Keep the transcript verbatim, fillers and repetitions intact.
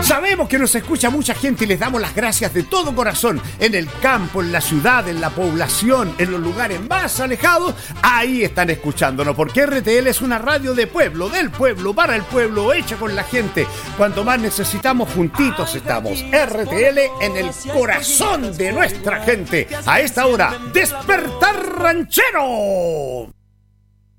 Sabemos que nos escucha mucha gente y les damos las gracias de todo corazón. En el campo, en la ciudad, en la población, en los lugares más alejados, ahí están escuchándonos, porque R T L es una radio de pueblo, del pueblo, para el pueblo, hecha con la gente. Cuanto más necesitamos, juntitos estamos. R T L en el corazón de nuestra gente. A esta hora, ¡Despertar Ranchero!